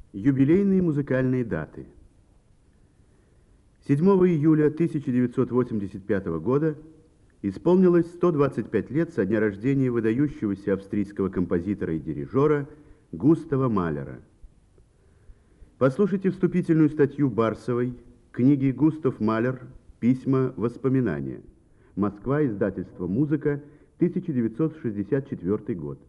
Юбилейные музыкальные даты. 7 июля 1985 года исполнилось 125 лет со дня рождения выдающегося австрийского композитора и дирижера Густава Малера. Послушайте вступительную статью Барсовой книги «Густав Малер. Письма. Воспоминания». Москва. Издательство «Музыка», 1964 год.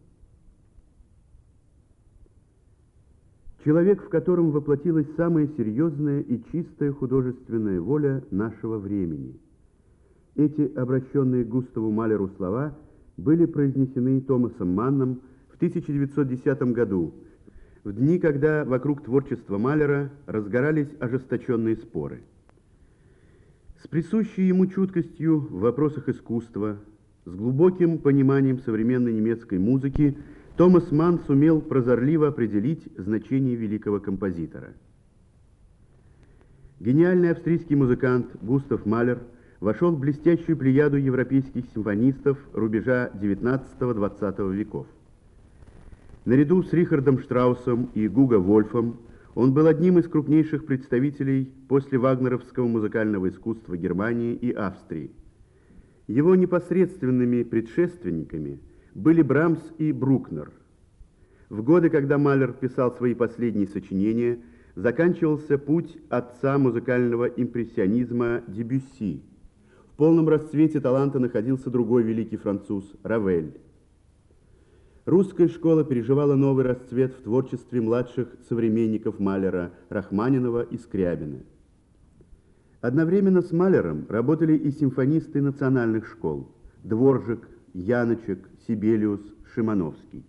Человек, в котором воплотилась самая серьезная и чистая художественная воля нашего времени. Эти обращенные к Густаву Малеру слова были произнесены Томасом Манном в 1910 году, в дни, когда вокруг творчества Малера разгорались ожесточенные споры. С присущей ему чуткостью в вопросах искусства, с глубоким пониманием современной немецкой музыки, Томас Манн сумел прозорливо определить значение великого композитора. Гениальный австрийский музыкант Густав Малер вошел в блестящую плеяду европейских симфонистов рубежа XIX-XX веков. Наряду с Рихардом Штраусом и Гуго Вольфом он был одним из крупнейших представителей после вагнеровского музыкального искусства Германии и Австрии. Его непосредственными предшественниками были Брамс и Брукнер. В годы, когда Малер писал свои последние сочинения, заканчивался путь отца музыкального импрессионизма Дебюсси. В полном расцвете таланта находился другой великий француз Равель. Русская школа переживала новый расцвет в творчестве младших современников Малера Рахманинова и Скрябина. Одновременно с Малером работали и симфонисты национальных школ Дворжик, Яночек, Сибелиус, Шимановский.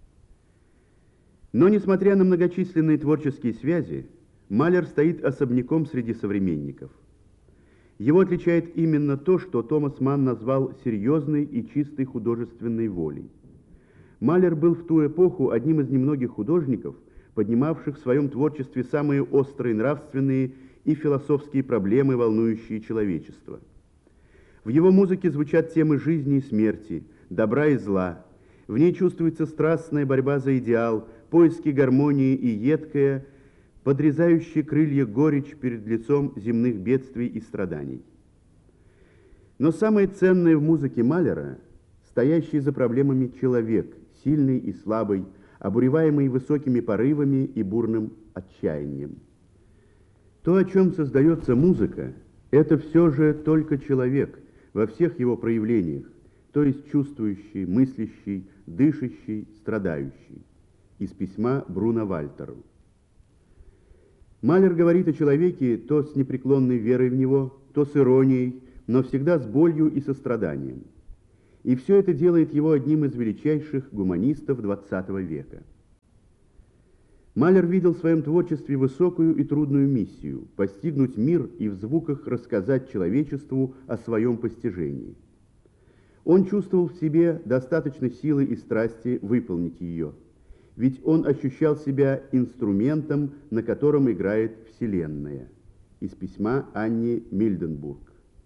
Но, несмотря на многочисленные творческие связи, Малер стоит особняком среди современников. Его отличает именно то, что Томас Манн назвал серьезной и чистой художественной волей. Малер был в ту эпоху одним из немногих художников, поднимавших в своем творчестве самые острые нравственные и философские проблемы, волнующие человечество. В его музыке звучат темы жизни и смерти, добра и зла. В ней чувствуется страстная борьба за идеал, поиски гармонии и едкая, подрезающая крылья горечь перед лицом земных бедствий и страданий. Но самое ценное в музыке Малера – стоящий за проблемами человек, сильный и слабый, обуреваемый высокими порывами и бурным отчаянием. То, о чем создается музыка, это все же только человек во всех его проявлениях, то есть чувствующий, мыслящий, дышащий, страдающий. Из письма Бруно Вальтеру. Малер говорит о человеке то с непреклонной верой в него, то с иронией, но всегда с болью и состраданием. И все это делает его одним из величайших гуманистов XX века. Малер видел в своем творчестве высокую и трудную миссию – постигнуть мир и в звуках рассказать человечеству о своем постижении. Он чувствовал в себе достаточно силы и страсти выполнить ее, ведь он ощущал себя инструментом, на котором играет Вселенная. Из письма Анни Мильденбург.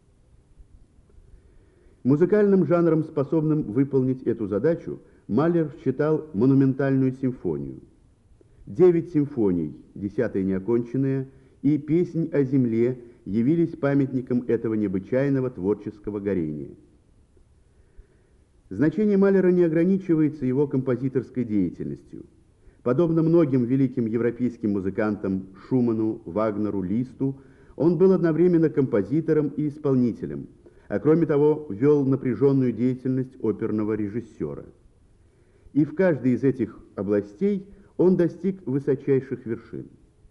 Музыкальным жанром, способным выполнить эту задачу, Малер считал монументальную симфонию. 9 симфоний, 10-я неоконченная, и «Песнь о земле» явились памятником этого необычайного творческого горения. Значение Малера не ограничивается его композиторской деятельностью. Подобно многим великим европейским музыкантам Шуману, Вагнеру, Листу, он был одновременно композитором и исполнителем, а кроме того вел напряженную деятельность оперного режиссера. И в каждой из этих областей он достиг высочайших вершин.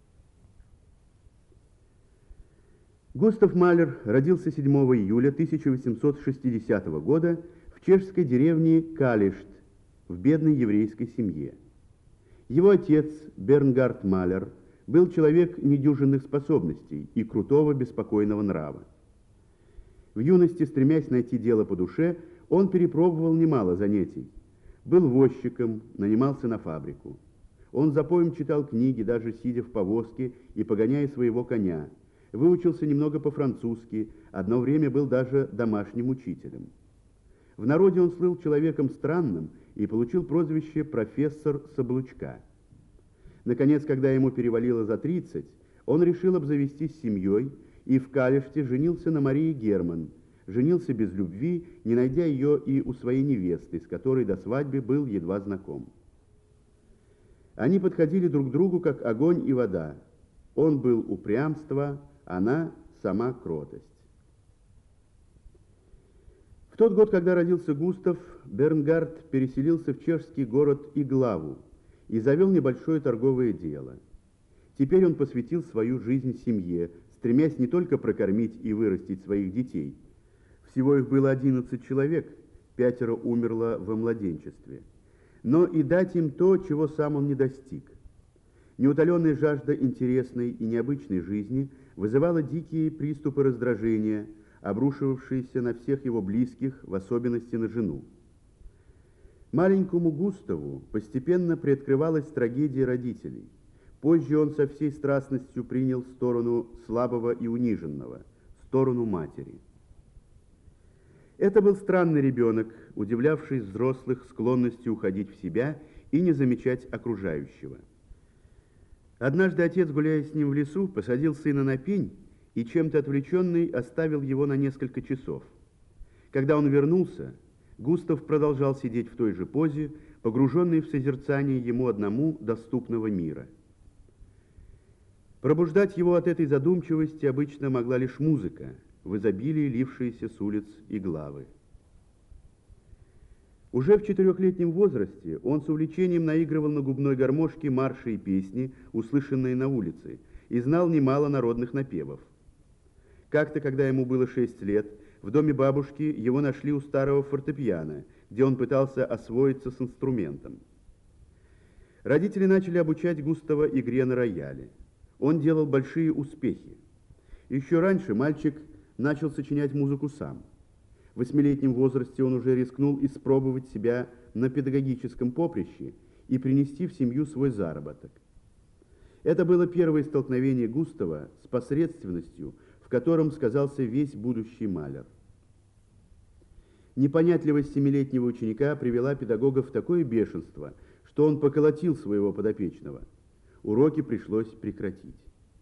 Густав Малер родился 7 июля 1860 года в чешской деревне Калишт в бедной еврейской семье. Его отец, Бернгард Малер, был человек недюжинных способностей и крутого беспокойного нрава. В юности, стремясь найти дело по душе, он перепробовал немало занятий. Был возчиком, нанимался на фабрику. Он запоем читал книги, даже сидя в повозке и погоняя своего коня. Выучился немного по-французски, одно время был даже домашним учителем. В народе он слыл человеком странным и получил прозвище «профессор с облучка». Наконец, когда ему перевалило за 30, он решил обзавестись семьей и в Калиште женился на Марии Герман. Женился без любви, не найдя ее и у своей невесты, с которой до свадьбы был едва знаком. Они подходили друг к другу, как огонь и вода. Он был упрямство, она сама кротость. В тот год, когда родился Густав, Бернгард переселился в чешский город Иглаву и завел небольшое торговое дело. Теперь он посвятил свою жизнь семье, стремясь не только прокормить и вырастить своих детей. Всего их было 11 человек, 5 умерло во младенчестве, но и дать им то, чего сам он не достиг. Неутоленная жажда интересной и необычной жизни вызывала дикие приступы раздражения, обрушивавшиеся на всех его близких, в особенности на жену. Маленькому Густаву постепенно приоткрывалась трагедия родителей. Позже он со всей страстностью принял сторону слабого и униженного, сторону матери. Это был странный ребенок, удивлявший взрослых склонностью уходить в себя и не замечать окружающего. Однажды отец, гуляя с ним в лесу, посадил сына на пень и, чем-то отвлеченный, оставил его на несколько часов. Когда он вернулся, Густав продолжал сидеть в той же позе, погруженный в созерцание ему одному доступного мира. Пробуждать его от этой задумчивости обычно могла лишь музыка, в изобилии лившиеся с улиц Иглавы. Уже в 4-летнем возрасте он с увлечением наигрывал на губной гармошке марши и песни, услышанные на улице, и знал немало народных напевов. Как-то, когда ему было 6 лет, в доме бабушки его нашли у старого фортепиано, где он пытался освоиться с инструментом. Родители начали обучать Густава игре на рояле. Он делал большие успехи. Еще раньше мальчик начал сочинять музыку сам. В 8-летнем возрасте он уже рискнул испробовать себя на педагогическом поприще и принести в семью свой заработок. Это было первое столкновение Густава с посредственностью, в котором сказался весь будущий маляр. Непонятливость 7-летнего ученика привела педагога в такое бешенство, что он поколотил своего подопечного. Уроки пришлось прекратить.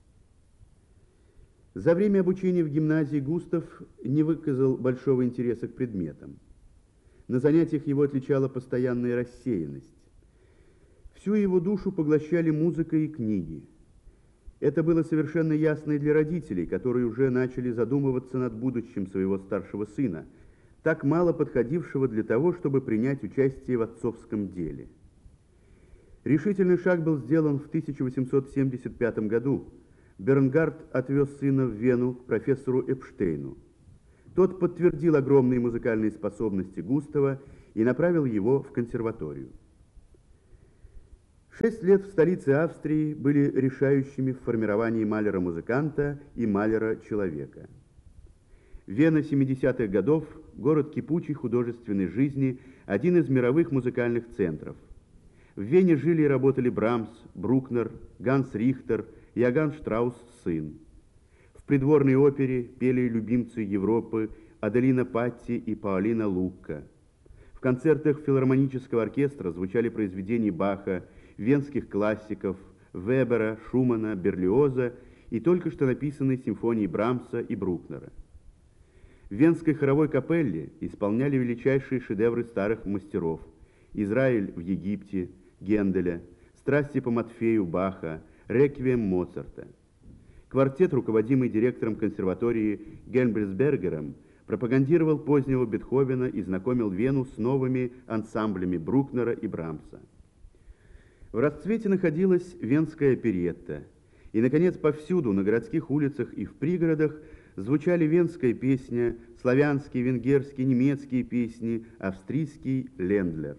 За время обучения в гимназии Густав не выказал большого интереса к предметам. На занятиях его отличала постоянная рассеянность. Всю его душу поглощали музыка и книги. Это было совершенно ясно и для родителей, которые уже начали задумываться над будущим своего старшего сына, так мало подходившего для того, чтобы принять участие в отцовском деле. Решительный шаг был сделан в 1875 году. Бернгард отвез сына в Вену к профессору Эпштейну. Тот подтвердил огромные музыкальные способности Густава и направил его в консерваторию. 6 лет в столице Австрии были решающими в формировании маляра-музыканта и маляра-человека. Вена 70-х годов – город кипучей художественной жизни, один из мировых музыкальных центров. В Вене жили и работали Брамс, Брукнер, Ганс Рихтер, Иоганн Штраус сын. В придворной опере пели любимцы Европы Аделина Патти и Паолина Лукка. В концертах филармонического оркестра звучали произведения Баха, венских классиков, Вебера, Шумана, Берлиоза и только что написанные симфонии Брамса и Брукнера. В Венской хоровой капелле исполняли величайшие шедевры старых мастеров: «Израиль в Египте» Генделя, «Страсти по Матфею» Баха, «Реквием» Моцарта. Квартет, руководимый директором консерватории Гельмбрисбергером, пропагандировал позднего Бетховена и знакомил Вену с новыми ансамблями Брукнера и Брамса. В расцвете находилась венская оперетта, и, наконец, повсюду, на городских улицах и в пригородах, звучали венская песня, славянские, венгерские, немецкие песни, австрийский лендлер.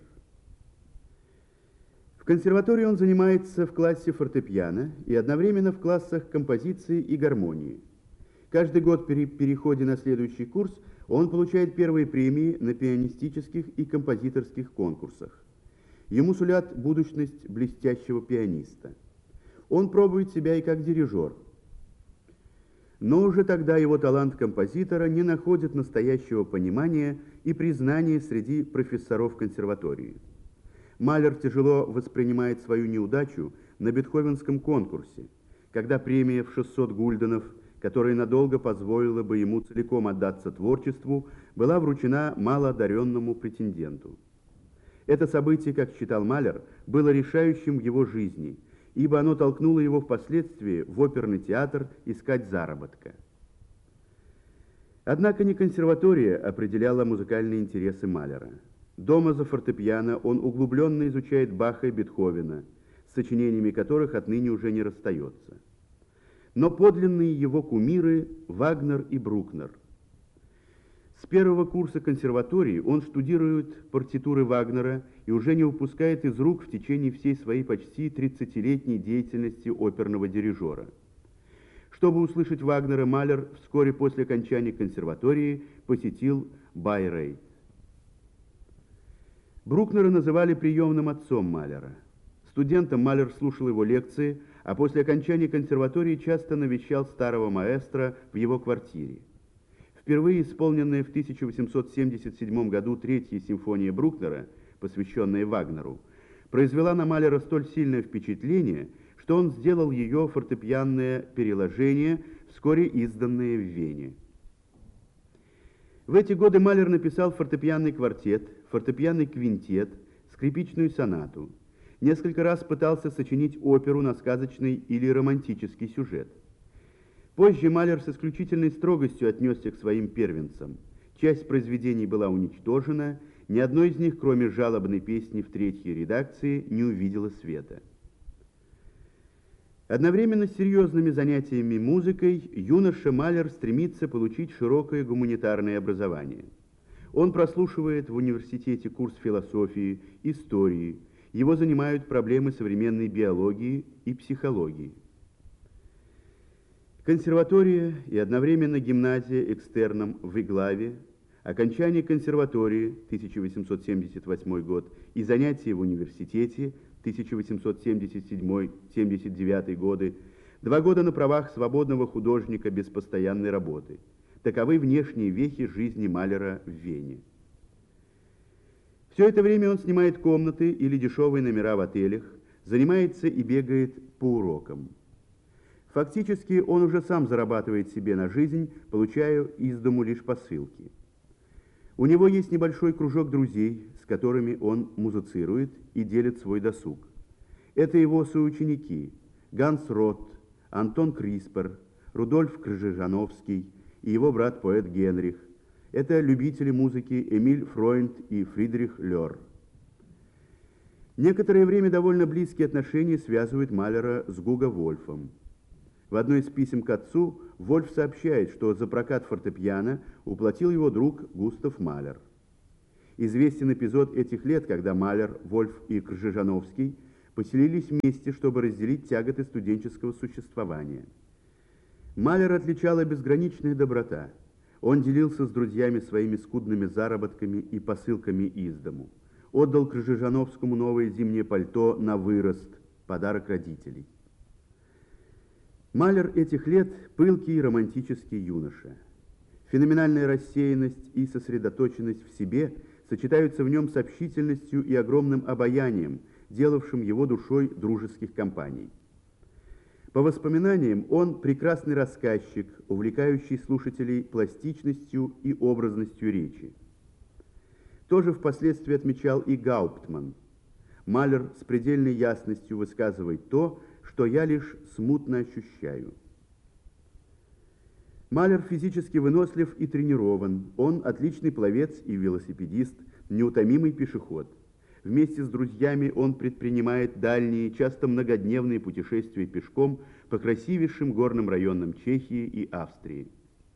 В консерватории он занимается в классе фортепиано и одновременно в классах композиции и гармонии. Каждый год при переходе на следующий курс он получает первые премии на пианистических и композиторских конкурсах. Ему сулят будущность блестящего пианиста. Он пробует себя и как дирижер. Но уже тогда его талант композитора не находит настоящего понимания и признания среди профессоров консерватории. Малер тяжело воспринимает свою неудачу на бетховенском конкурсе, когда премия в 600 гульденов, которая надолго позволила бы ему целиком отдаться творчеству, была вручена малоодаренному претенденту. Это событие, как считал Малер, было решающим в его жизни, ибо оно толкнуло его впоследствии в оперный театр искать заработка. Однако не консерватория определяла музыкальные интересы Малера. Дома за фортепиано он углубленно изучает Баха и Бетховена, с сочинениями которых отныне уже не расстается. Но подлинные его кумиры – Вагнер и Брукнер. С первого курса консерватории он штудирует партитуры Вагнера и уже не упускает из рук в течение всей своей почти 30-летней деятельности оперного дирижера. Чтобы услышать Вагнера, Малер вскоре после окончания консерватории посетил Байрейт. Брукнера называли приемным отцом Малера. Студентом Малер слушал его лекции, а после окончания консерватории часто навещал старого маэстро в его квартире. Впервые исполненная в 1877 году Третья симфония Брукнера, посвященная Вагнеру, произвела на Малера столь сильное впечатление, что он сделал ее фортепианное переложение, вскоре изданное в Вене. В эти годы Малер написал фортепианный квартет, фортепианный квинтет, скрипичную сонату. Несколько раз пытался сочинить оперу на сказочный или романтический сюжет. Позже Малер с исключительной строгостью отнесся к своим первенцам. Часть произведений была уничтожена, ни одно из них, кроме жалобной песни в третьей редакции, не увидело света. Одновременно с серьезными занятиями музыкой юноша Малер стремится получить широкое гуманитарное образование. Он прослушивает в университете курс философии, истории. Его занимают проблемы современной биологии и психологии. Консерватория и одновременно гимназия экстерном в Иглаве, окончание консерватории 1878 год и занятия в университете 1877-79 годы, 2 года на правах свободного художника без постоянной работы. Таковы внешние вехи жизни Малера в Вене. Все это время он снимает комнаты или дешевые номера в отелях, занимается и бегает по урокам. Фактически он уже сам зарабатывает себе на жизнь, получая из дому лишь посылки. У него есть небольшой кружок друзей, с которыми он музицирует и делит свой досуг. Это его соученики Ганс Ротт, Антон Криспер, Рудольф Кржижановский и его брат-поэт Генрих. Это любители музыки Эмиль Фройнд и Фридрих Лёр. Некоторое время довольно близкие отношения связывают Малера с Гуго Вольфом. В одной из писем к отцу Вольф сообщает, что за прокат фортепиано уплатил его друг Густав Малер. Известен эпизод этих лет, когда Малер, Вольф и Кржижановский поселились вместе, чтобы разделить тяготы студенческого существования. Малера отличала безграничная доброта. Он делился с друзьями своими скудными заработками и посылками из дому. Отдал Кржижановскому новое зимнее пальто на вырост, подарок родителей. Малер этих лет – пылкий романтический юноша. Феноменальная рассеянность и сосредоточенность в себе сочетаются в нем с общительностью и огромным обаянием, делавшим его душой дружеских компаний. По воспоминаниям, он прекрасный рассказчик, увлекающий слушателей пластичностью и образностью речи. Тоже впоследствии отмечал и Гауптман. Малер с предельной ясностью высказывает то, что я лишь смутно ощущаю. Малер физически вынослив и тренирован. Он отличный пловец и велосипедист, неутомимый пешеход. Вместе с друзьями он предпринимает дальние, часто многодневные путешествия пешком по красивейшим горным районам Чехии и Австрии.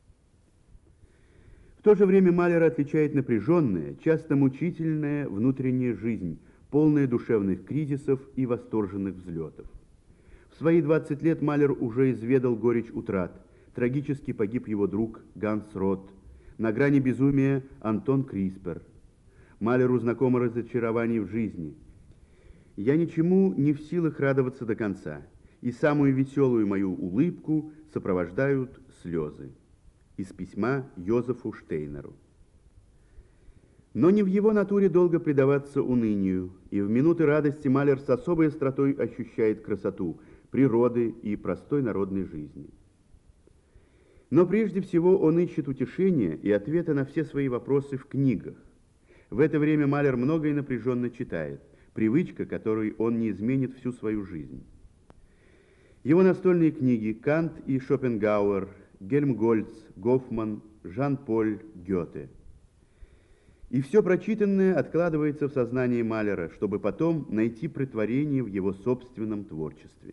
В то же время Малера отличает напряженная, часто мучительная внутренняя жизнь, полная душевных кризисов и восторженных взлетов. В свои 20 лет Малер уже изведал горечь утрат. Трагически погиб его друг Ганс Ротт. На грани безумия Антон Криспер. Малеру знакомо разочарование в жизни. «Я ничему не в силах радоваться до конца, и самую веселую мою улыбку сопровождают слезы». Из письма Йозефу Штейнеру. Но не в его натуре долго предаваться унынию, и в минуты радости Малер с особой остротой ощущает красоту природы и простой народной жизни. Но прежде всего он ищет утешения и ответы на все свои вопросы в книгах. В это время Малер много и напряженно читает, привычка, которой он не изменит всю свою жизнь. Его настольные книги «Кант и Шопенгауэр», Гельмгольц, Гофман, Жан-Поль, Гёте. И все прочитанное откладывается в сознании Малера, чтобы потом найти претворение в его собственном творчестве.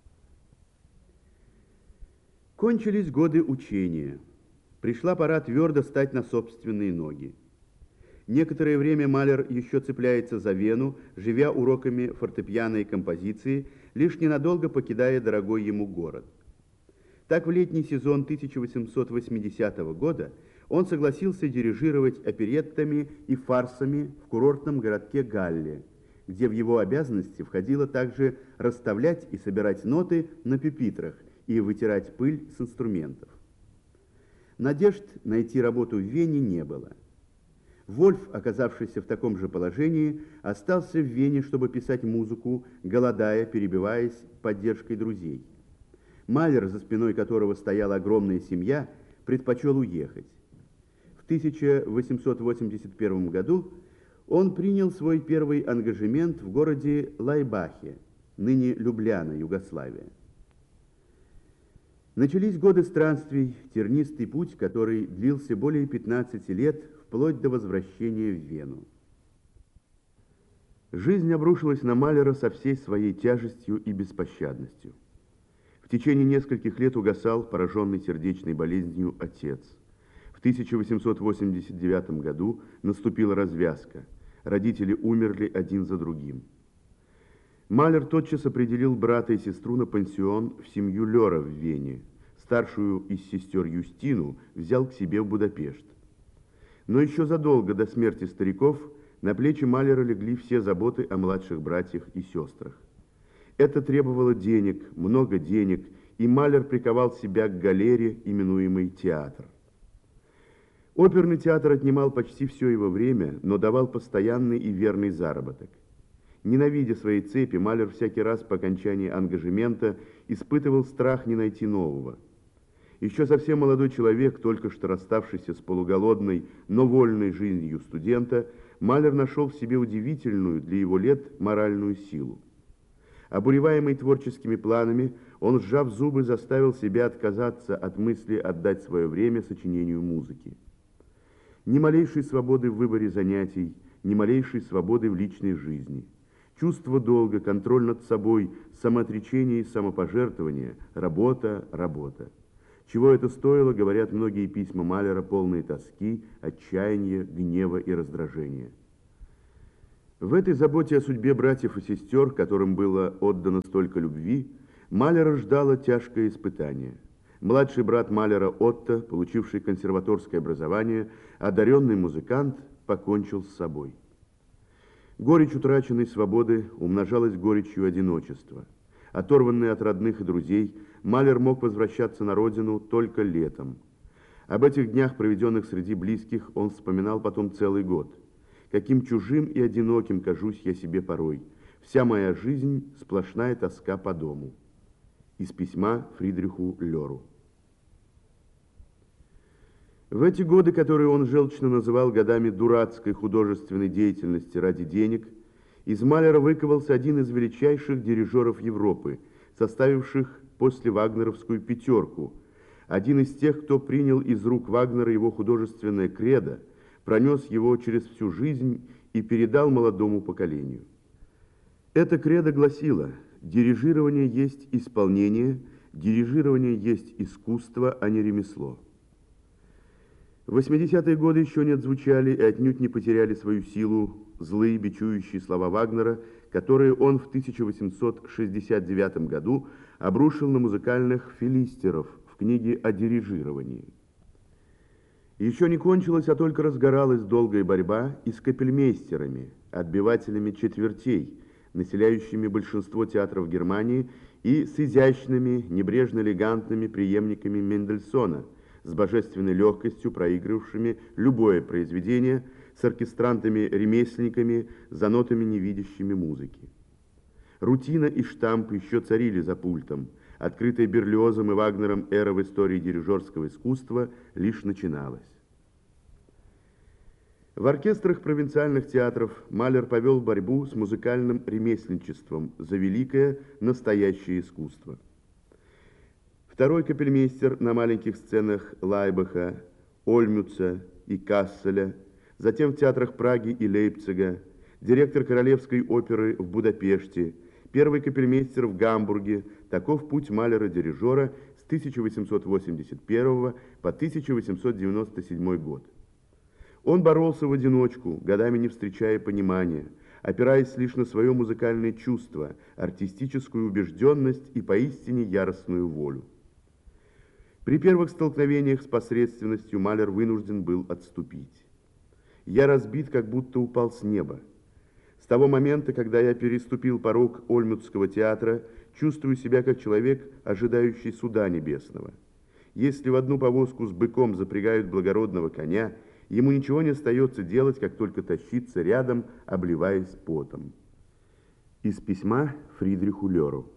Кончились годы учения. Пришла пора твердо стать на собственные ноги. Некоторое время Малер еще цепляется за Вену, живя уроками фортепиано и композиции, лишь ненадолго покидая дорогой ему город. Так в летний сезон 1880 года он согласился дирижировать опереттами и фарсами в курортном городке Галле, где в его обязанности входило также расставлять и собирать ноты на пюпитрах и вытирать пыль с инструментов. Надежд найти работу в Вене не было. Вольф, оказавшийся в таком же положении, остался в Вене, чтобы писать музыку, голодая, перебиваясь поддержкой друзей. Малер, за спиной которого стояла огромная семья, предпочел уехать. В 1881 году он принял свой первый ангажемент в городе Лайбахе, ныне Любляна, Югославия. Начались годы странствий, тернистый путь, который длился более 15 лет, вплоть до возвращения в Вену. Жизнь обрушилась на Малера со всей своей тяжестью и беспощадностью. В течение нескольких лет угасал, пораженный сердечной болезнью, отец. В 1889 году наступила развязка. Родители умерли один за другим. Малер тотчас определил брата и сестру на пансион в семью Лёра в Вене. Старшую из сестер Юстину взял к себе в Будапешт. Но еще задолго до смерти стариков на плечи Малера легли все заботы о младших братьях и сестрах. Это требовало денег, много денег, и Малер приковал себя к галере, именуемой театр. Оперный театр отнимал почти все его время, но давал постоянный и верный заработок. Ненавидя свои цепи, Малер всякий раз по окончании ангажемента испытывал страх не найти нового. Еще совсем молодой человек, только что расставшийся с полуголодной, но вольной жизнью студента, Малер нашел в себе удивительную для его лет моральную силу. Обуреваемый творческими планами, он, сжав зубы, заставил себя отказаться от мысли отдать свое время сочинению музыки. Ни малейшей свободы в выборе занятий, ни малейшей свободы в личной жизни. Чувство долга, контроль над собой, самоотречение и самопожертвование, работа, работа. Чего это стоило, говорят многие письма Малера, полные тоски, отчаяния, гнева и раздражения. В этой заботе о судьбе братьев и сестер, которым было отдано столько любви, Малера ждало тяжкое испытание. Младший брат Малера Отто, получивший консерваторское образование, одаренный музыкант, покончил с собой. Горечь утраченной свободы умножалась горечью одиночества. Оторванный от родных и друзей, Малер мог возвращаться на родину только летом. Об этих днях, проведенных среди близких, он вспоминал потом целый год. Каким чужим и одиноким кажусь я себе порой. Вся моя жизнь – сплошная тоска по дому. Из письма Фридриху Лёру. В эти годы, которые он желчно называл годами дурацкой художественной деятельности ради денег, из Малера выковался один из величайших дирижеров Европы, составивших после Вагнеровскую пятерку, один из тех, кто принял из рук Вагнера его художественное кредо, пронес его через всю жизнь и передал молодому поколению. Это кредо гласило: дирижирование есть исполнение, дирижирование есть искусство, а не ремесло. В 80-е годы еще не отзвучали и отнюдь не потеряли свою силу злые бичующие слова Вагнера, которые он в 1869 году обрушил на музыкальных филистеров в книге о дирижировании. Еще не кончилась, а только разгоралась долгая борьба и с капельмейстерами, отбивателями четвертей, населяющими большинство театров Германии, и с изящными, небрежно-элегантными преемниками Мендельсона, с божественной легкостью проигрывавшими любое произведение, с оркестрантами-ремесленниками, за нотами невидящими музыки. Рутина и штамп еще царили за пультом. Открытая Берлиозом и Вагнером эра в истории дирижерского искусства лишь начиналась. В оркестрах провинциальных театров Малер повел борьбу с музыкальным ремесленничеством за великое настоящее искусство. Второй капельмейстер на маленьких сценах Лайбаха, Ольмюца и Касселя, затем в театрах Праги и Лейпцига, директор Королевской оперы в Будапеште, первый капельмейстер в Гамбурге. Таков путь Малера-дирижера с 1881 по 1897 год. Он боролся в одиночку, годами не встречая понимания, опираясь лишь на свое музыкальное чувство, артистическую убежденность и поистине яростную волю. При первых столкновениях с посредственностью Малер вынужден был отступить. «Я разбит, как будто упал с неба. С того момента, когда я переступил порог Ольмутского театра, чувствую себя как человек, ожидающий суда небесного. Если в одну повозку с быком запрягают благородного коня, ему ничего не остается делать, как только тащиться рядом, обливаясь потом». Из письма Фридриху Леру.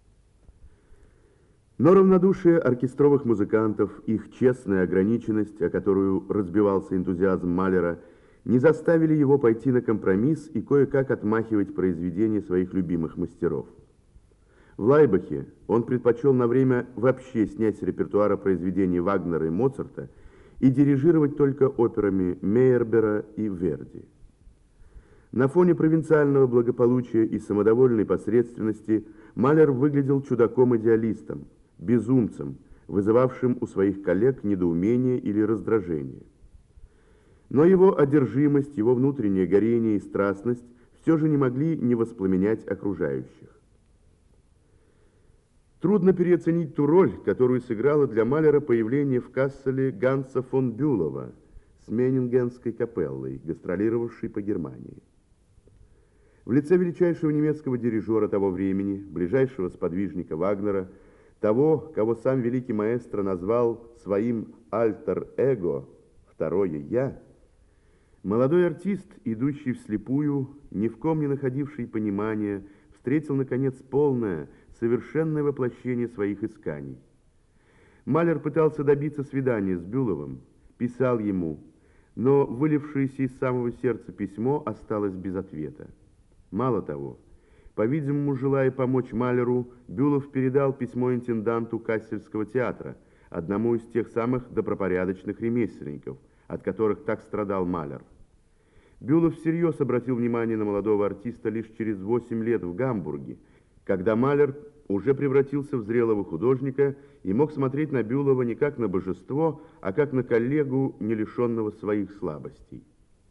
Но равнодушие оркестровых музыкантов, их честная ограниченность, о которую разбивался энтузиазм Малера, не заставили его пойти на компромисс и кое-как отмахивать произведения своих любимых мастеров. В Лайбахе он предпочел на время вообще снять с репертуара произведений Вагнера и Моцарта и дирижировать только операми Мейербера и Верди. На фоне провинциального благополучия и самодовольной посредственности Малер выглядел чудаком-идеалистом, безумцем, вызывавшим у своих коллег недоумение или раздражение. Но его одержимость, его внутреннее горение и страстность все же не могли не воспламенять окружающих. Трудно переоценить ту роль, которую сыграло для Малера появление в Касселе Ганса фон Бюлова с Менингенской капеллой, гастролировавшей по Германии. В лице величайшего немецкого дирижера того времени, ближайшего сподвижника Вагнера, того, кого сам великий маэстро назвал своим альтер-эго, второе «я», молодой артист, идущий вслепую, ни в ком не находивший понимания, встретил, наконец, полное, совершенное воплощение своих исканий. Малер пытался добиться свидания с Бюловым, писал ему, но вылившееся из самого сердца письмо осталось без ответа. Мало того, по-видимому, желая помочь Малеру, Бюлов передал письмо интенданту Кассельского театра, одному из тех самых добропорядочных ремесленников, от которых так страдал Малер. Бюлов всерьез обратил внимание на молодого артиста лишь через 8 лет в Гамбурге, когда Малер уже превратился в зрелого художника и мог смотреть на Бюлова не как на божество, а как на коллегу, не лишенного своих слабостей.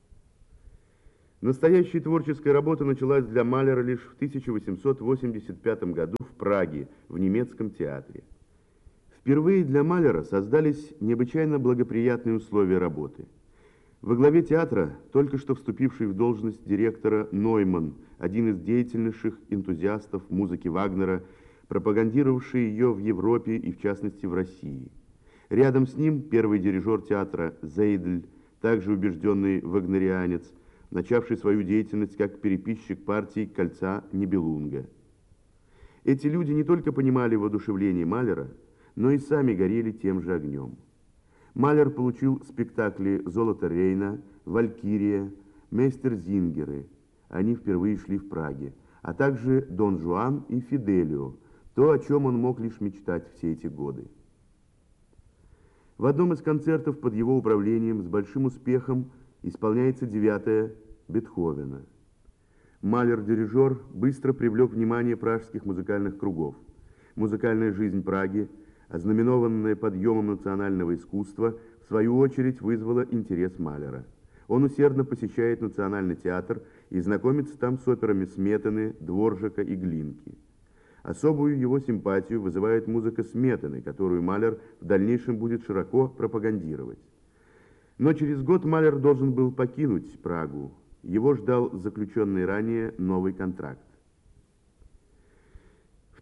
Настоящая творческая работа началась для Малера лишь в 1885 году в Праге, в немецком театре. Впервые для Малера создались необычайно благоприятные условия работы. Во главе театра только что вступивший в должность директора Нойман, один из деятельнейших энтузиастов музыки Вагнера, пропагандировавший ее в Европе и в частности в России. Рядом с ним первый дирижер театра Зейдль, также убежденный вагнерианец, начавший свою деятельность как переписчик партии «Кольца Нибелунга». Эти люди не только понимали воодушевление Малера, но и сами горели тем же огнем. Малер получил спектакли «Золото Рейна», «Валькирия», «Мейстерзингеры». Они впервые шли в Праге, а также «Дон Жуан» и «Фиделио», то, о чем он мог лишь мечтать все эти годы. В одном из концертов под его управлением с большим успехом исполняется 9-я Бетховена. Малер-дирижер быстро привлек внимание пражских музыкальных кругов. Музыкальная жизнь Праги, ознаменованная подъемом национального искусства, в свою очередь вызвала интерес Малера. Он усердно посещает Национальный театр и знакомится там с операми Сметаны, Дворжака и Глинки. Особую его симпатию вызывает музыка Сметаны, которую Малер в дальнейшем будет широко пропагандировать. Но через год Малер должен был покинуть Прагу. Его ждал заключенный ранее новый контракт. В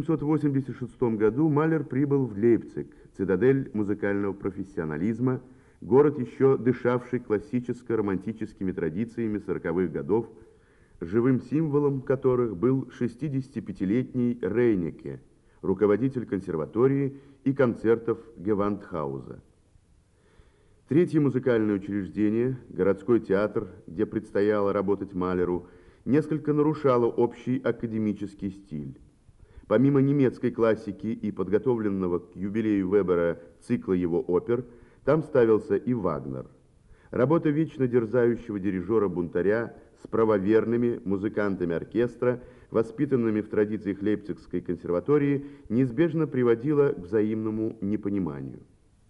1886 году Малер прибыл в Лейпциг, цитадель музыкального профессионализма, город, еще дышавший классическо-романтическими традициями 40-х годов, живым символом которых был 65-летний Рейнеке, руководитель консерватории и концертов Гевандхауза. Третье музыкальное учреждение, городской театр, где предстояло работать Малеру, несколько нарушало общий академический стиль. Помимо немецкой классики и подготовленного к юбилею Вебера цикла его опер, там ставился и Вагнер. Работа вечно дерзающего дирижера-бунтаря с правоверными музыкантами оркестра, воспитанными в традициях Лейпцигской консерватории, неизбежно приводила к взаимному непониманию.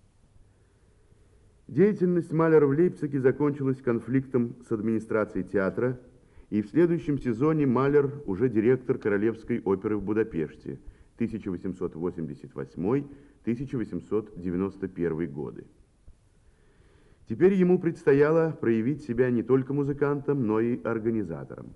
Деятельность Малера в Лейпциге закончилась конфликтом с администрацией театра, и в следующем сезоне Малер уже директор Королевской оперы в Будапеште 1888-1891 годы. Теперь ему предстояло проявить себя не только музыкантом, но и организатором.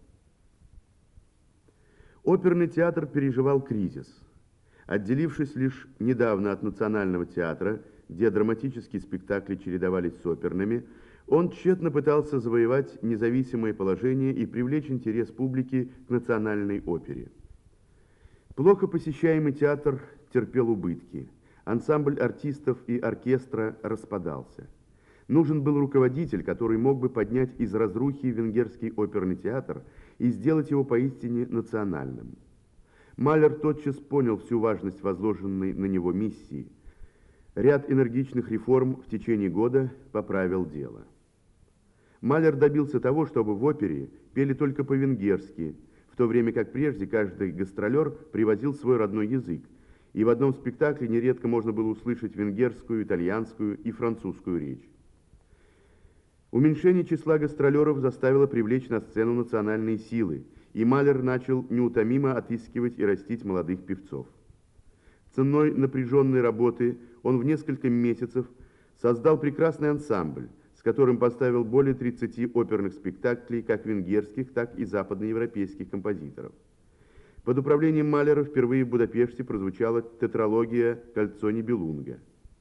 Оперный театр переживал кризис. Отделившись лишь недавно от Национального театра, где драматические спектакли чередовались с оперными, он тщетно пытался завоевать независимое положение и привлечь интерес публики к национальной опере. Плохо посещаемый театр терпел убытки. Ансамбль артистов и оркестра распадался. Нужен был руководитель, который мог бы поднять из разрухи венгерский оперный театр и сделать его поистине национальным. Малер тотчас понял всю важность возложенной на него миссии. Ряд энергичных реформ в течение года поправил дело. Малер добился того, чтобы в опере пели только по-венгерски, в то время как прежде каждый гастролер привозил свой родной язык, и в одном спектакле нередко можно было услышать венгерскую, итальянскую и французскую речь. Уменьшение числа гастролеров заставило привлечь на сцену национальные силы, и Малер начал неутомимо отыскивать и растить молодых певцов. Ценой напряженной работы он в несколько месяцев создал прекрасный ансамбль, с которым поставил более 30 оперных спектаклей, как венгерских, так и западноевропейских композиторов. Под управлением Малера впервые в Будапеште прозвучала тетралогия «Кольцо Нибелунга».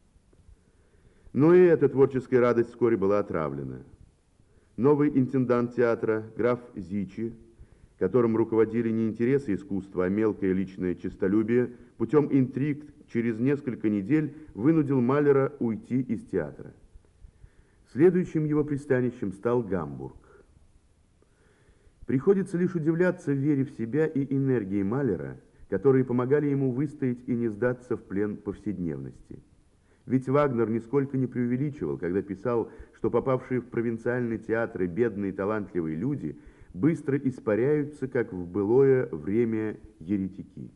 Но и эта творческая радость вскоре была отравлена. Новый интендант театра, граф Зичи, которым руководили не интересы искусства, а мелкое личное честолюбие, путем интриг через несколько недель вынудил Малера уйти из театра. Следующим его пристанищем стал Гамбург. Приходится лишь удивляться вере в себя и энергии Малера, которые помогали ему выстоять и не сдаться в плен повседневности. Ведь Вагнер нисколько не преувеличивал, когда писал, что попавшие в провинциальные театры бедные талантливые люди быстро испаряются, как в былое время еретики.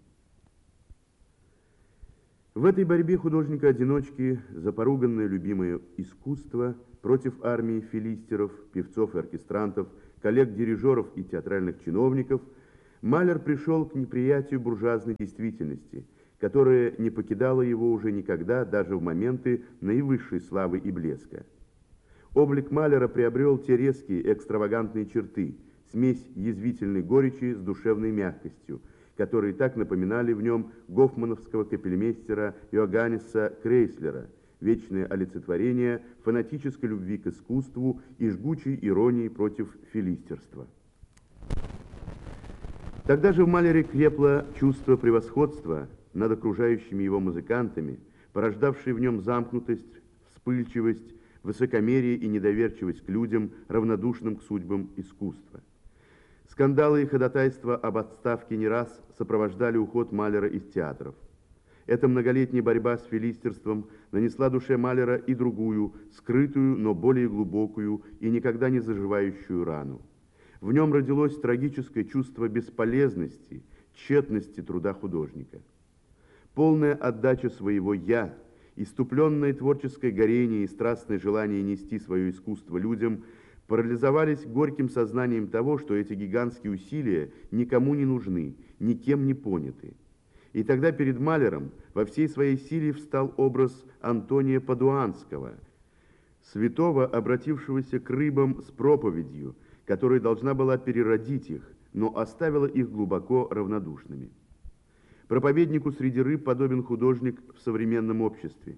В этой борьбе художника-одиночки за поруганное любимое искусство против армии филистеров, певцов и оркестрантов, коллег-дирижеров и театральных чиновников, Малер пришел к неприятию буржуазной действительности, которая не покидала его уже никогда, даже в моменты наивысшей славы и блеска. Облик Малера приобрел те резкие, экстравагантные черты, смесь язвительной горечи с душевной мягкостью, которые так напоминали в нем гофмановского капельмейстера Иоганнеса Крейслера, вечное олицетворение фанатической любви к искусству и жгучей иронии против филистерства. Тогда же в Малере крепло чувство превосходства над окружающими его музыкантами, порождавшее в нем замкнутость, вспыльчивость, высокомерие и недоверчивость к людям, равнодушным к судьбам искусства. Скандалы и ходатайства об отставке не раз сопровождали уход Малера из театров. Эта многолетняя борьба с филистерством нанесла душе Малера и другую, скрытую, но более глубокую и никогда не заживающую рану. В нем родилось трагическое чувство бесполезности, тщетности труда художника. Полная отдача своего «я», иступленное творческое горение и страстное желание нести свое искусство людям парализовались горьким сознанием того, что эти гигантские усилия никому не нужны, никем не поняты. И тогда перед Малером во всей своей силе встал образ Антония Падуанского, святого, обратившегося к рыбам с проповедью, которая должна была переродить их, но оставила их глубоко равнодушными. Проповеднику среди рыб подобен художник в современном обществе.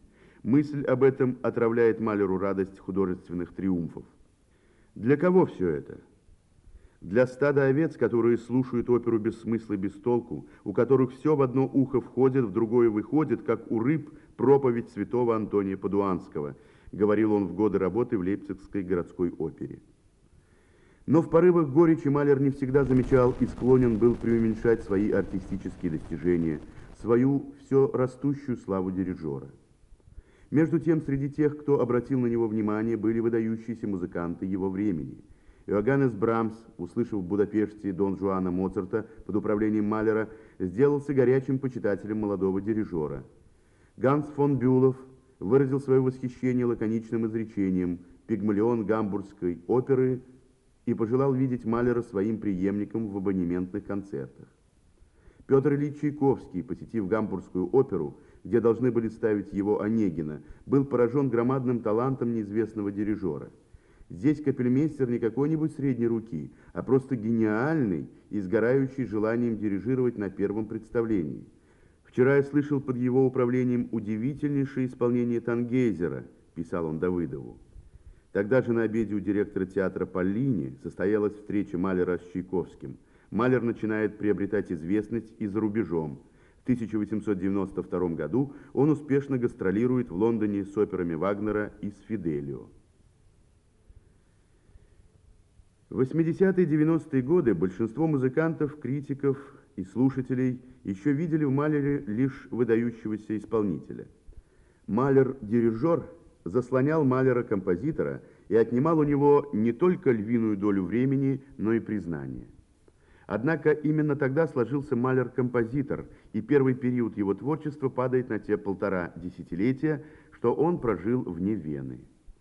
Мысль об этом отравляет Малеру радость художественных триумфов. Для кого все это? Для стада овец, которые слушают оперу без смысла и без толку, у которых все в одно ухо входит, в другое выходит, как у рыб проповедь святого Антония Падуанского, говорил он в годы работы в Лейпцигской городской опере. Но в порывах горечи Малер не всегда замечал и склонен был преуменьшать свои артистические достижения, свою все растущую славу дирижера. Между тем, среди тех, кто обратил на него внимание, были выдающиеся музыканты его времени. Иоганнес Брамс, услышав в Будапеште Дон Жуана Моцарта под управлением Малера, сделался горячим почитателем молодого дирижера. Ганс фон Бюлов выразил свое восхищение лаконичным изречением «Пигмалион гамбургской оперы» и пожелал видеть Малера своим преемником в абонементных концертах. Петр Ильич Чайковский, посетив Гамбургскую оперу, где должны были ставить его Онегина, был поражен громадным талантом неизвестного дирижера. Здесь капельмейстер не какой-нибудь средней руки, а просто гениальный и сгорающий желанием дирижировать на первом представлении. «Вчера я слышал под его управлением удивительнейшее исполнение Тангейзера», писал он Давыдову. Тогда же на обеде у директора театра Поллини состоялась встреча Малера с Чайковским. Малер начинает приобретать известность и за рубежом. В 1892 году он успешно гастролирует в Лондоне с операми Вагнера и с Фиделио. В 80-е и 90-е годы большинство музыкантов, критиков и слушателей еще видели в Малере лишь выдающегося исполнителя. Малер-дирижер заслонял Малера-композитора и отнимал у него не только львиную долю времени, но и признания. Однако именно тогда сложился Малер-композитор, и первый период его творчества падает на те 1,5 десятилетия, что он прожил вне Вены.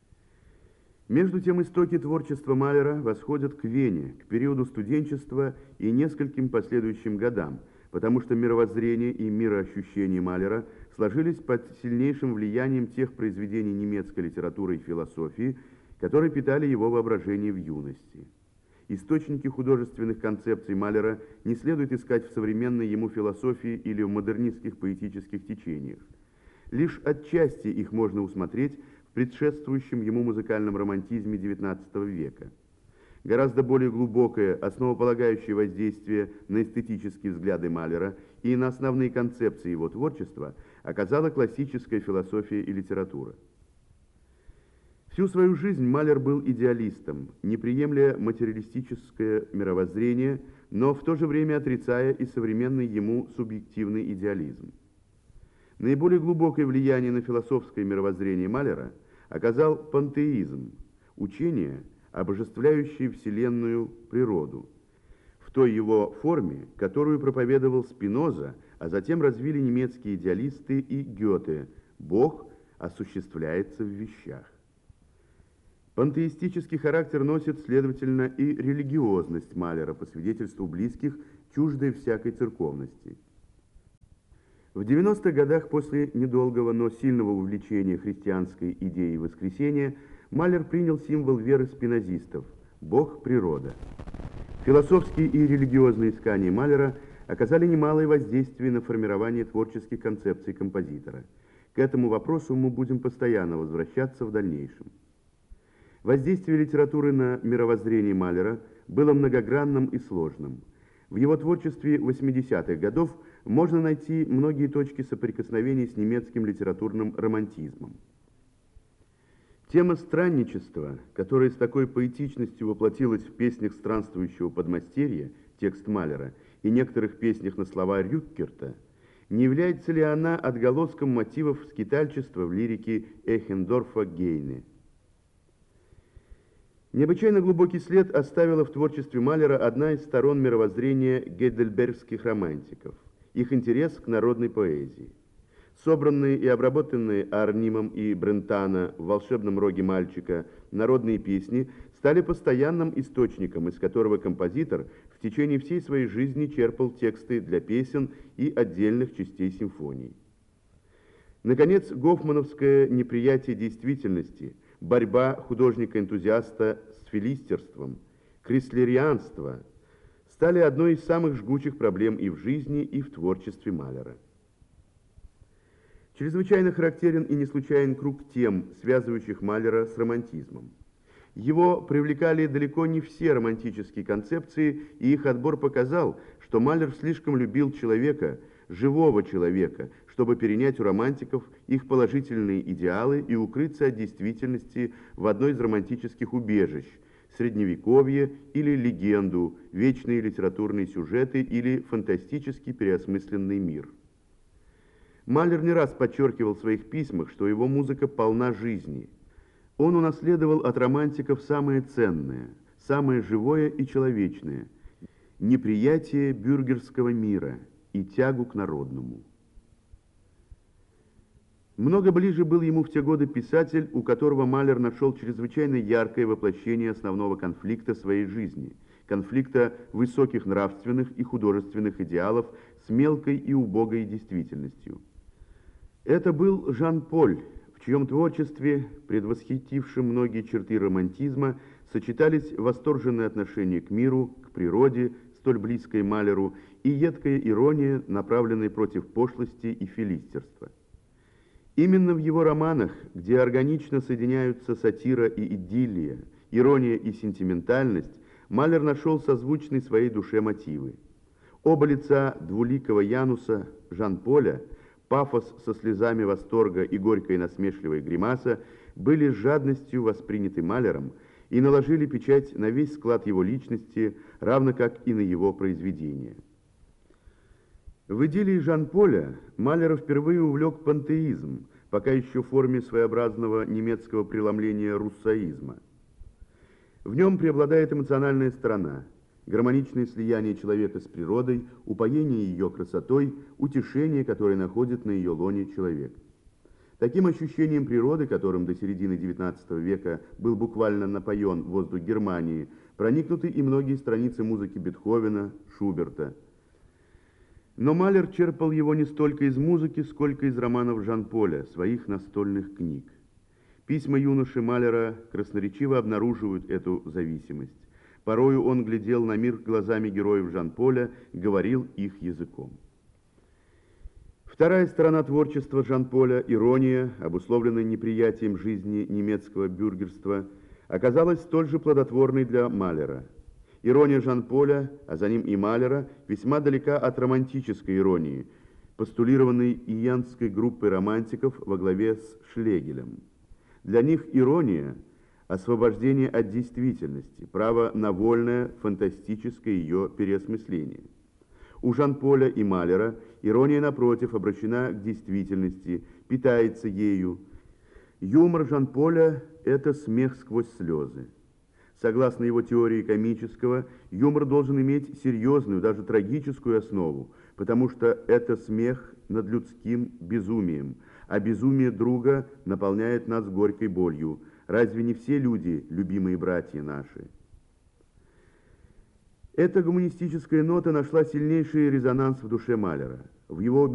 Между тем, истоки творчества Малера восходят к Вене, к периоду студенчества и нескольким последующим годам, потому что мировоззрение и мироощущение Малера сложились под сильнейшим влиянием тех произведений немецкой литературы и философии, которые питали его воображение в юности. Источники художественных концепций Малера не следует искать в современной ему философии или в модернистских поэтических течениях. Лишь отчасти их можно усмотреть в предшествующем ему музыкальном романтизме XIX века. Гораздо более глубокое, основополагающее воздействие на эстетические взгляды Малера и на основные концепции его творчества оказала классическая философия и литература. Всю свою жизнь Малер был идеалистом, не приемля материалистическое мировоззрение, но в то же время отрицая и современный ему субъективный идеализм. Наиболее глубокое влияние на философское мировоззрение Малера оказал пантеизм, учение, обожествляющее вселенную природу, в той его форме, которую проповедовал Спиноза, а затем развили немецкие идеалисты и Гёте. Бог осуществляется в вещах. Пантеистический характер носит, следовательно, и религиозность Малера, по свидетельству близких, чуждой всякой церковности. В 90-х годах после недолгого, но сильного увлечения христианской идеей воскресения Малер принял символ веры спинозистов – Бог – природа. Философские и религиозные искания Малера оказали немалое воздействие на формирование творческих концепций композитора. К этому вопросу мы будем постоянно возвращаться в дальнейшем. Воздействие литературы на мировоззрение Малера было многогранным и сложным. В его творчестве 80-х годов можно найти многие точки соприкосновения с немецким литературным романтизмом. Тема странничества, которая с такой поэтичностью воплотилась в песнях странствующего подмастерья, текст Малера, и некоторых песнях на слова Рюккерта, не является ли она отголоском мотивов скитальчества в лирике Эхендорфа Гейне? Необычайно глубокий след оставила в творчестве Малера одна из сторон мировоззрения гейдельбергских романтиков – их интерес к народной поэзии. Собранные и обработанные Арнимом и Брентано в «Волшебном роге мальчика» народные песни стали постоянным источником, из которого композитор в течение всей своей жизни черпал тексты для песен и отдельных частей симфоний. Наконец, гофмановское неприятие действительности, борьба художника-энтузиаста с филистерством, крислерианство стали одной из самых жгучих проблем и в жизни, и в творчестве Малера. Чрезвычайно характерен и не случайен круг тем, связывающих Малера с романтизмом. Его привлекали далеко не все романтические концепции, и их отбор показал, что Малер слишком любил человека, живого человека, чтобы перенять у романтиков их положительные идеалы и укрыться от действительности в одной из романтических убежищ – Средневековье или легенду, вечные литературные сюжеты или фантастически переосмысленный мир. Малер не раз подчеркивал в своих письмах, что его музыка полна жизни. Он унаследовал от романтиков самое ценное, самое живое и человечное – неприятие бюргерского мира и тягу к народному. Много ближе был ему в те годы писатель, у которого Малер нашел чрезвычайно яркое воплощение основного конфликта своей жизни – конфликта высоких нравственных и художественных идеалов с мелкой и убогой действительностью. Это был Жан-Поль, в чьем творчестве, предвосхитившем многие черты романтизма, сочетались восторженное отношение к миру, к природе, столь близкой Малеру, и едкая ирония, направленная против пошлости и филистерства. Именно в его романах, где органично соединяются сатира и идиллия, ирония и сентиментальность, Малер нашел созвучные своей душе мотивы. Оба лица двуликого Януса, Жан-Поля, пафос со слезами восторга и горькая насмешливая гримаса, были с жадностью восприняты Малером и наложили печать на весь склад его личности, равно как и на его произведения. В идиллии Жан-Поля Малера впервые увлек пантеизм, пока еще в форме своеобразного немецкого преломления руссоизма. В нем преобладает эмоциональная сторона, гармоничное слияние человека с природой, упоение ее красотой, утешение, которое находит на ее лоне человек. Таким ощущением природы, которым до середины XIX века был буквально напоен воздух Германии, проникнуты и многие страницы музыки Бетховена, Шуберта. Но Малер черпал его не столько из музыки, сколько из романов Жан-Поля, своих настольных книг. Письма юноши Малера красноречиво обнаруживают эту зависимость. Порою он глядел на мир глазами героев Жан-Поля, говорил их языком. Вторая сторона творчества Жан-Поля, ирония, обусловленная неприятием жизни немецкого бюргерства, оказалась столь же плодотворной для Малера. Ирония Жан-Поля, а за ним и Малера, весьма далека от романтической иронии, постулированной иянской группой романтиков во главе с Шлегелем. Для них ирония – освобождение от действительности, право на вольное, фантастическое ее переосмысление. У Жан-Поля и Малера ирония, напротив, обращена к действительности, питается ею. Юмор Жан-Поля – это смех сквозь слезы. Согласно его теории комического, юмор должен иметь серьезную, даже трагическую основу, потому что это смех над людским безумием, а безумие друга наполняет нас горькой болью. Разве не все люди, любимые братья наши? Эта гуманистическая нота нашла сильнейший резонанс в душе Малера. В его